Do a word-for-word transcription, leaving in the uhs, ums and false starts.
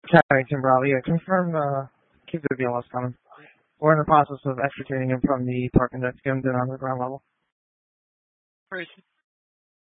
Carrington Bravo, yeah, confirm, uh, keep the B L S coming. We're in the process of extricating him from the parking deck, getting down on the ground level. Person.